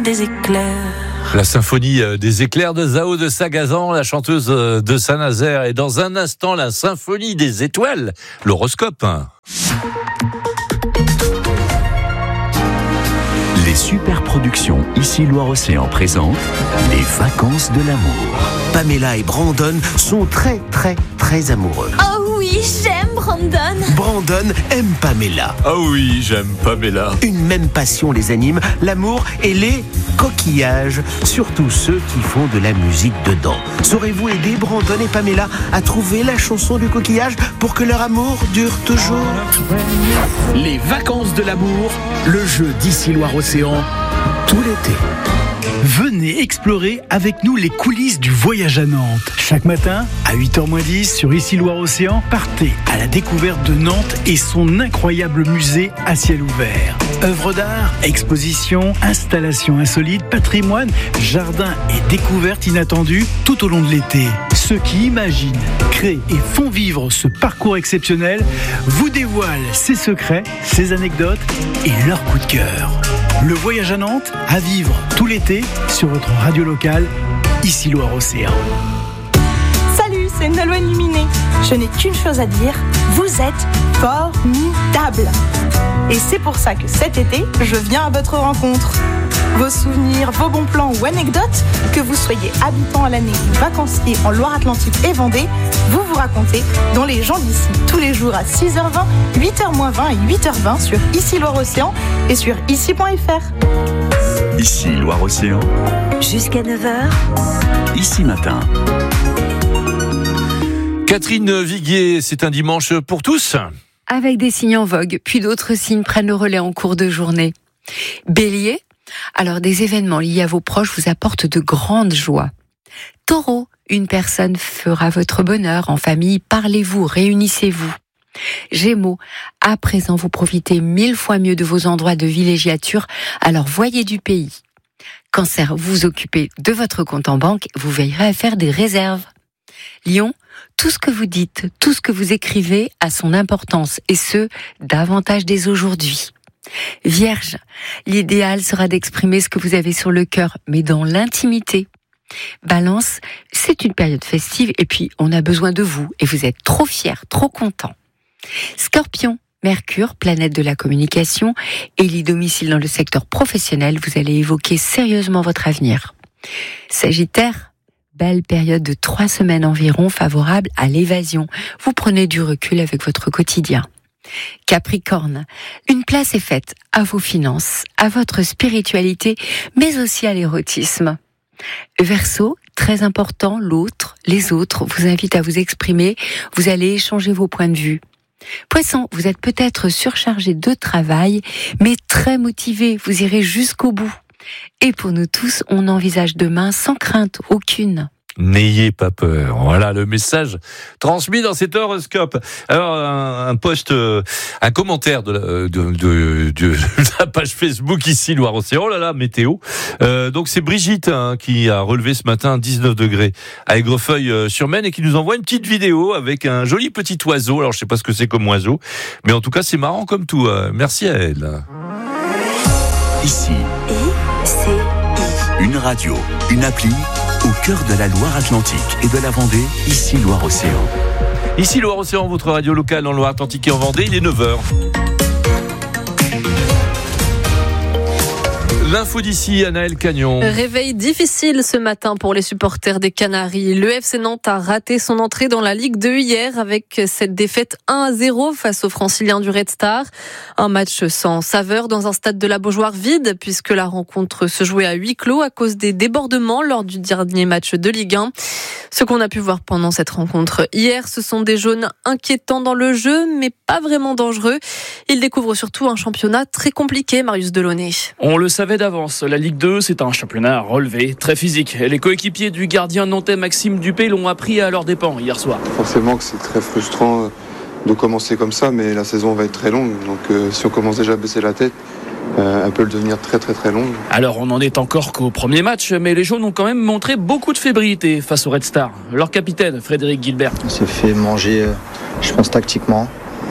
des éclairs. La symphonie des éclairs de Zao de Sagazan, la chanteuse de Saint-Nazaire. Et dans un instant, la symphonie des étoiles, l'horoscope. Les super productions Ici Loire-Océan présentent les vacances de l'amour. Pamela et Brandon sont très amoureux. Oh oui, j'aime Brandon. Brandon aime Pamela. Ah oui, j'aime Pamela. Une même passion les anime, l'amour et les coquillages. Surtout ceux qui font de la musique dedans. Saurez-vous aider Brandon et Pamela à trouver la chanson du coquillage pour que leur amour dure toujours? Les vacances de l'amour, le jeu d'Ici Loire-Océan, tout l'été. Venez explorer avec nous les coulisses du voyage à Nantes. Chaque matin, à 8h-10 sur Ici Loire-Océan, partez à la découverte de Nantes et son incroyable musée à ciel ouvert. Œuvres d'art, expositions, installations insolites, patrimoine, jardins et découvertes inattendues tout au long de l'été. Ceux qui imaginent, créent et font vivre ce parcours exceptionnel vous dévoilent ses secrets, ses anecdotes et leurs coups de cœur. Le voyage à Nantes, à vivre tout l'été sur votre radio locale, Ici Loire-Océan. Salut, c'est Nolwenn Luminé. Je n'ai qu'une chose à dire, vous êtes formidables. Et c'est pour ça que cet été, je viens à votre rencontre. Vos souvenirs, vos bons plans ou anecdotes, que vous soyez habitant à l'année ou vacancier en Loire-Atlantique et Vendée, vous racontez dans Les gens d'ici, tous les jours à 6h20, 8h-20 et 8h20 sur Ici Loire-Océan et sur ici.fr. Ici Loire-Océan, Jusqu'à 9h. Ici Matin. Catherine Viguier, c'est un dimanche pour tous. Avec des signes en vogue, puis d'autres signes prennent le relais en cours de journée. Bélier, alors des événements liés à vos proches vous apportent de grandes joies. Taureau, une personne fera votre bonheur en famille, parlez-vous, réunissez-vous. Gémeaux, à présent vous profitez 1000 fois mieux de vos endroits de villégiature, alors voyez du pays. Cancer, vous vous occupez de votre compte en banque, vous veillerez à faire des réserves. Lion, tout ce que vous dites, tout ce que vous écrivez a son importance, et ce, davantage dès aujourd'hui. Vierge, l'idéal sera d'exprimer ce que vous avez sur le cœur, mais dans l'intimité. Balance, c'est une période festive et puis on a besoin de vous et vous êtes trop fiers, trop contents. Scorpion, Mercure, planète de la communication, élit domicile dans le secteur professionnel, vous allez évoquer sérieusement votre avenir. Sagittaire, belle période de 3 semaines environ favorable à l'évasion. Vous prenez du recul avec votre quotidien. Capricorne, une place est faite à vos finances, à votre spiritualité, mais aussi à l'érotisme. Verseau, très important, l'autre, les autres vous invitent à vous exprimer, vous allez échanger vos points de vue. Poisson, vous êtes peut-être surchargé de travail, mais très motivé, vous irez jusqu'au bout. Et pour nous tous, on envisage demain sans crainte aucune. N'ayez pas peur. Voilà le message transmis dans cet horoscope. Alors un post, un commentaire de la page Facebook Ici Loire-Océan. Oh là là, météo. Donc c'est Brigitte qui a relevé ce matin 19 degrés à Aigrefeuille-sur-Maine et qui nous envoie une petite vidéo avec un joli petit oiseau. Alors je sais pas ce que c'est comme oiseau, mais en tout cas c'est marrant comme tout. Merci à elle. Ici, une radio, une appli au cœur de la Loire-Atlantique et de la Vendée, Ici Loire-Océan. Ici Loire-Océan, votre radio locale en Loire-Atlantique et en Vendée, il est 9h. L'info d'ici, Anaëlle Cagnon. Réveil difficile ce matin pour les supporters des Canaries. Le FC Nantes a raté son entrée dans la Ligue 2 hier avec cette défaite 1-0 face aux Franciliens du Red Star. Un match sans saveur dans un stade de la Beaujoire vide puisque la rencontre se jouait à huis clos à cause des débordements lors du dernier match de Ligue 1. Ce qu'on a pu voir pendant cette rencontre hier, ce sont des jaunes inquiétants dans le jeu, mais pas vraiment dangereux. Ils découvrent surtout un championnat très compliqué, Marius Delaunay. On le savait d'avance, la Ligue 2, c'est un championnat relevé, très physique. Les coéquipiers du gardien nantais Maxime Dupé l'ont appris à leurs dépens hier soir. Forcément que c'est très frustrant de commencer comme ça, mais la saison va être très longue. Donc si on commence déjà à baisser la tête, elle peut le devenir très longue. Alors on n'en est encore qu'au premier match, mais les jaunes ont quand même montré beaucoup de fébrilité face au Red Star. Leur capitaine, Frédéric Gilbert. On s'est fait manger, je pense, tactiquement.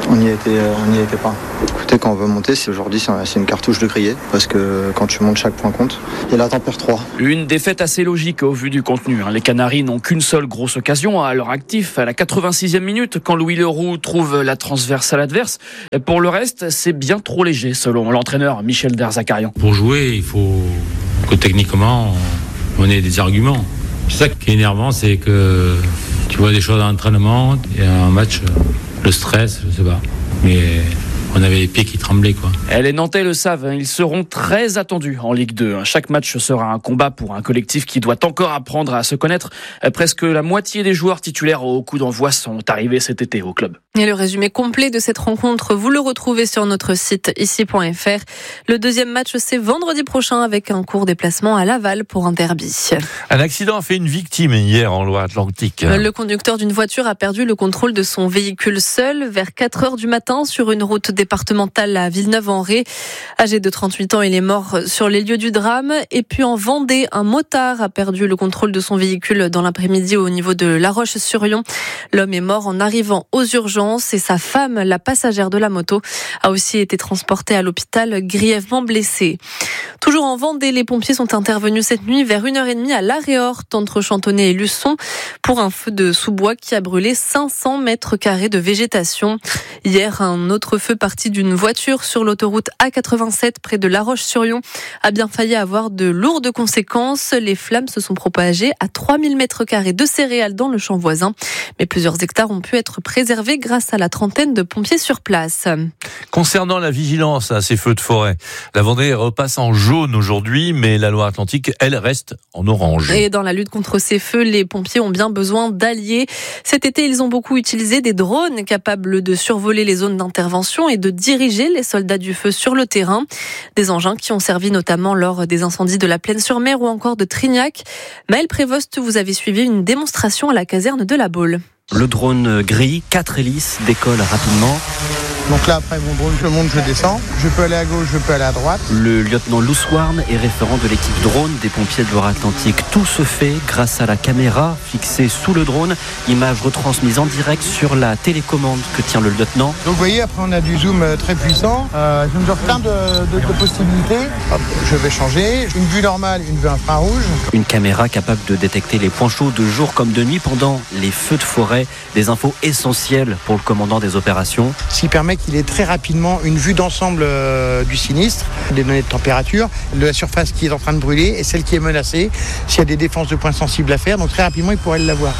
On n'y était pas. Écoutez, quand on veut monter, aujourd'hui c'est une cartouche de griller, parce que quand tu montes, chaque point compte. Et là, t'en perds 3. Une défaite assez logique au vu du contenu. Les Canaries n'ont qu'une seule grosse occasion à leur actif, à la 86e minute, quand Louis Leroux trouve la transversale adverse. Et pour le reste, c'est bien trop léger, selon l'entraîneur Michel Derzakarian. Pour jouer, il faut que techniquement, on ait des arguments. C'est ça qui est énervant, c'est que tu vois des choses à l'entraînement et un match, le stress, je sais pas. Mais on avait les pieds qui tremblaient, quoi. Les Nantais le savent, ils seront très attendus en Ligue 2. Chaque match sera un combat pour un collectif qui doit encore apprendre à se connaître. Presque la moitié des joueurs titulaires au coup d'envoi sont arrivés cet été au club. Et le résumé complet de cette rencontre, vous le retrouvez sur notre site ici.fr. Le deuxième match, c'est vendredi prochain avec un court déplacement à Laval pour un derby. Un accident a fait une victime hier en Loire-Atlantique. Le conducteur d'une voiture a perdu le contrôle de son véhicule seul vers 4h du matin sur une route départementale à Villeneuve-en-Ré. Âgé de 38 ans, il est mort sur les lieux du drame. Et puis en Vendée, un motard a perdu le contrôle de son véhicule dans l'après-midi au niveau de La Roche-sur-Yon. L'homme est mort en arrivant aux urgences et sa femme, la passagère de la moto, a aussi été transportée à l'hôpital grièvement blessée. Toujours en Vendée, les pompiers sont intervenus cette nuit vers 1h30 à l'Aréorte entre Chantonnay et Luçon pour un feu de sous-bois qui a brûlé 500 mètres carrés de végétation. Hier, un autre feu parti d'une voiture sur l'autoroute A87 près de La Roche-sur-Yon a bien failli avoir de lourdes conséquences. Les flammes se sont propagées à 3000 mètres carrés de céréales dans le champ voisin. Mais plusieurs hectares ont pu être préservés grâce à la trentaine de pompiers sur place. Concernant la vigilance à ces feux de forêt, la Vendée repasse en jaune aujourd'hui, mais la Loire-Atlantique, elle, reste en orange. Et dans la lutte contre ces feux, les pompiers ont bien besoin d'alliés. Cet été, ils ont beaucoup utilisé des drones capables de survoler les zones d'intervention et de diriger les soldats du feu sur le terrain. Des engins qui ont servi notamment lors des incendies de la Plaine-sur-Mer ou encore de Trignac. Maëlle Prévost, vous avez suivi une démonstration à la caserne de la Baule. Le drone gris, 4 hélices, décolle rapidement. Donc là, après mon drone, je monte, je descends. Je peux aller à gauche, je peux aller à droite. Le lieutenant Louswarn est référent de l'équipe drone des pompiers de Loire-Atlantique. Tout se fait grâce à la caméra fixée sous le drone. Image retransmise en direct sur la télécommande que tient le lieutenant. Donc vous voyez, après on a du zoom très puissant. Je me donne plein de possibilités. Hop, je vais changer. Une vue normale, une vue infrarouge. Une caméra capable de détecter les points chauds de jour comme de nuit pendant les feux de forêt. Des infos essentielles pour le commandant des opérations. Ce qui permet qu'il ait très rapidement une vue d'ensemble du sinistre, des données de température, de la surface qui est en train de brûler et celle qui est menacée, s'il y a des défenses de points sensibles à faire, donc très rapidement il pourrait l'avoir.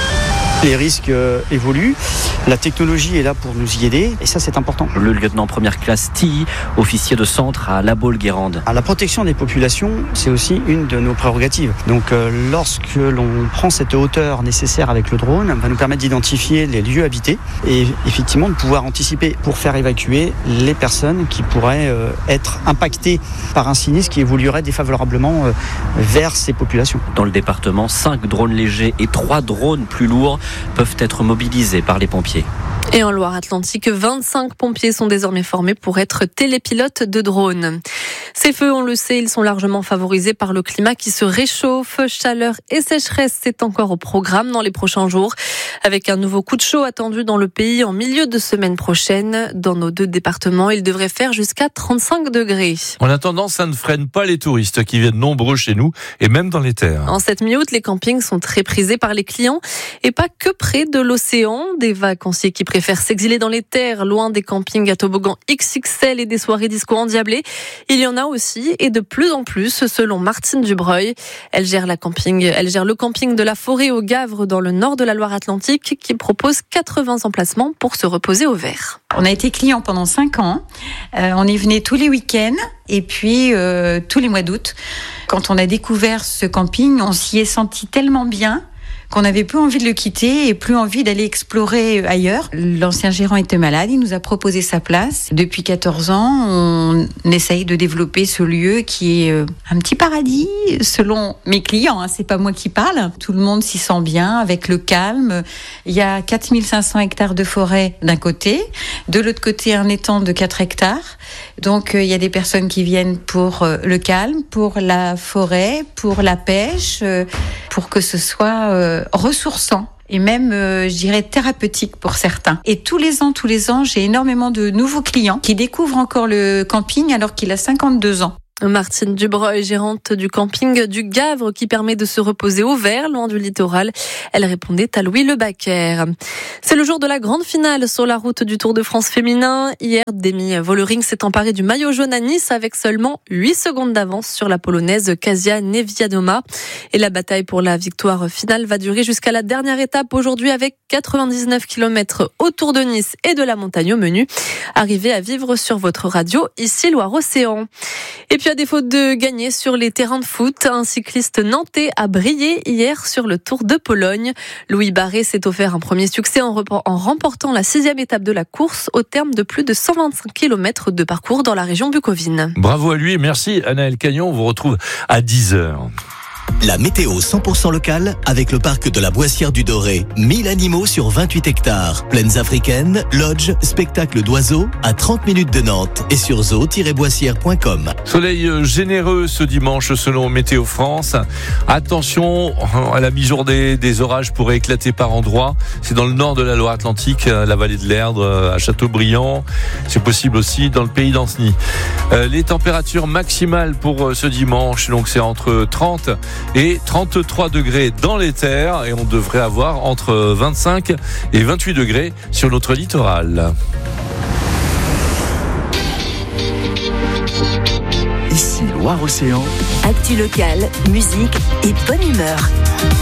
Les risques évoluent, la technologie est là pour nous y aider et ça c'est important. Le lieutenant première classe Tilly, officier de centre à La Baule-Guérande. La protection des populations, c'est aussi une de nos prérogatives. Donc lorsque l'on prend cette hauteur nécessaire avec le drone, va nous permettre d'identifier les lieux habités et effectivement de pouvoir anticiper pour faire évacuer les personnes qui pourraient être impactées par un sinistre qui évoluerait défavorablement vers ces populations. Dans le département, 5 drones légers et 3 drones plus lourds peuvent être mobilisés par les pompiers. Et en Loire-Atlantique, 25 pompiers sont désormais formés pour être télépilotes de drones. Ces feux, on le sait, ils sont largement favorisés par le climat qui se réchauffe. Chaleur et sécheresse, c'est encore au programme dans les prochains jours. Avec un nouveau coup de chaud attendu dans le pays en milieu de semaine prochaine. Dans nos 2 départements, il devrait faire jusqu'à 35 degrés. En attendant, ça ne freine pas les touristes qui viennent nombreux chez nous et même dans les terres. En cette mi-août, les campings sont très prisés par les clients et pas que près de l'océan. Des vacanciers qui préfèrent s'exiler dans les terres, loin des campings à toboggan XXL et des soirées disco endiablées. Il y en a aussi et de plus en plus, selon Martine Dubreuil. Elle gère le camping de la Forêt au Gavre dans le nord de la Loire-Atlantique qui propose 80 emplacements pour se reposer au vert. On a été clients pendant 5 ans. On y venait tous les week-ends et puis tous les mois d'août. Quand on a découvert ce camping, on s'y est senti tellement bien qu'on n'avait plus envie de le quitter et plus envie d'aller explorer ailleurs. L'ancien gérant était malade, il nous a proposé sa place. Depuis 14 ans, on essaye de développer ce lieu qui est un petit paradis, selon mes clients, c'est pas moi qui parle. Tout le monde s'y sent bien, avec le calme. Il y a 4500 hectares de forêt d'un côté, de l'autre côté un étang de 4 hectares. Donc il y a des personnes qui viennent pour le calme, pour la forêt, pour la pêche, pour que ce soit ressourçant. et même, je dirais, thérapeutique pour certains. Et tous les ans, j'ai énormément de nouveaux clients qui découvrent encore le camping alors qu'il a 52 ans. Martine Dubreuil, gérante du camping du Gavre qui permet de se reposer au vert, loin du littoral. Elle répondait à Louis Lebaquer. C'est le jour de la grande finale sur la route du Tour de France féminin. Hier, Demi Vollering s'est emparée du maillot jaune à Nice avec seulement 8 secondes d'avance sur la polonaise Kasia Niewiadoma. Et la bataille pour la victoire finale va durer jusqu'à la dernière étape aujourd'hui avec 99 km autour de Nice et de la montagne au menu. Arrivez à vivre sur votre radio, ici Loire-Océan. Et puis à défaut de gagner sur les terrains de foot, un cycliste nantais a brillé hier sur le Tour de Pologne. Louis Barré s'est offert un premier succès en remportant la 6e étape de la course au terme de plus de 125 km de parcours dans la région bucovine. Bravo à lui et merci Anaël Cagnon. On vous retrouve à 10h. La météo 100% locale avec le parc de la Boissière du Doré. 1000 animaux sur 28 hectares. Plaines africaines, lodges, spectacles d'oiseaux à 30 minutes de Nantes et sur zoo-boissière.com. Soleil généreux ce dimanche selon Météo France. Attention à la mi-journée, des orages pourraient éclater par endroits. C'est dans le nord de la Loire-Atlantique, la vallée de l'Erdre, à Châteaubriand. C'est possible aussi dans le pays d'Ancenis. Les températures maximales pour ce dimanche, donc c'est entre 30 et 33 degrés dans les terres et on devrait avoir entre 25 et 28 degrés sur notre littoral. Ici Loire-Océan. Actu locale, musique et bonne humeur.